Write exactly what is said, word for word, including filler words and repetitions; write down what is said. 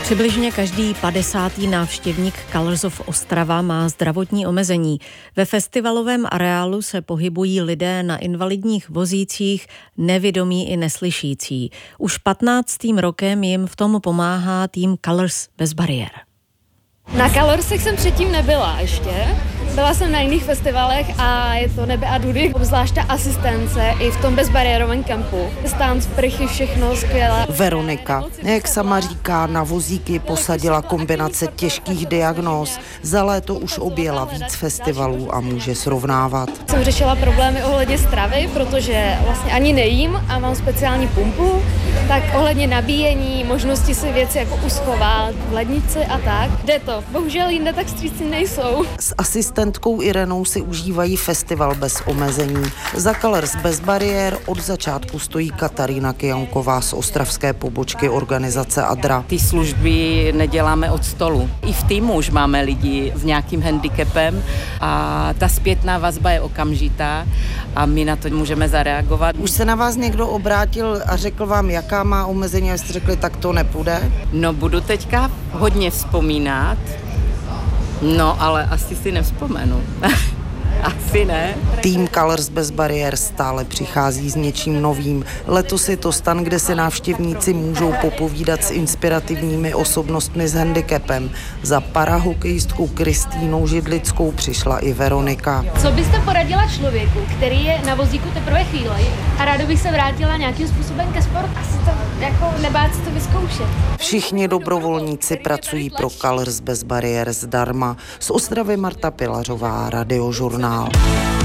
Přibližně každý padesátý návštěvník Colors of Ostrava má zdravotní omezení. Ve festivalovém areálu se pohybují lidé na invalidních vozících, nevidomí i neslyšící. Už patnáctým rokem jim v tom pomáhá tým Colors bez bariér. Na Colorsech jsem předtím nebyla ještě. Byla jsem na jiných festivalech a je to nebe a dudy, obzvlášť ta asistence i v tom bezbariérovém kempu. Stán, sprchy, všechno skvělé. Veronika, jak sama říká, na vozíky posadila kombinace těžkých diagnóz. Za léto už objela víc festivalů a může srovnávat. Jsem řešila problémy ohledně stravy, protože vlastně ani nejím a mám speciální pumpu, tak ohledně nabíjení, možnosti si věci jako uschovat v lednici a tak. Jde to. Bohužel jinde tak vstřícní nejsou. S asistentkou Irenou si užívají festival bez omezení. Za Colors bez bariér od začátku stojí Katarína Kijanková z ostravské pobočky organizace Adra. Ty služby neděláme od stolu. I v týmu už máme lidi s nějakým handicapem a ta zpětná vazba je okamžitá a my na to můžeme zareagovat. Už se na vás někdo obrátil a řekl vám, jaká má omezení, a jste řekli, tak to nepůjde? No, budu teďka hodně vzpomínat, no ale asi si nevzpomenu. Asi ne. Tým Colors bez bariér stále přichází s něčím novým. Letos je to stan, kde se návštěvníci můžou popovídat s inspirativními osobnostmi s handicapem. Za parahokejistkou Kristýnou Židlickou přišla i Veronika. Co byste poradila člověku, který je na vozíku teprve chvíli a ráda bych se vrátila nějakým způsobem ke sportu? Asi to jako nebát si to vyzkoušet. Všichni dobrovolníci pracují pro Colors bez bariér zdarma. Z Ostravy Marta Pilařová, Radiožurnál.